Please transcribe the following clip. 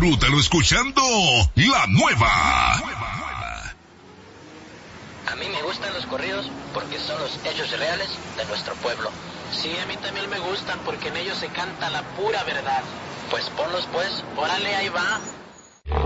disfrútalo escuchando La Nueva. A mí me gustan los corridos porque son los hechos reales de nuestro pueblo. Sí, a mí también me gustan porque en ellos se canta la pura verdad. Pues ponlos pues, Órale, ahí va.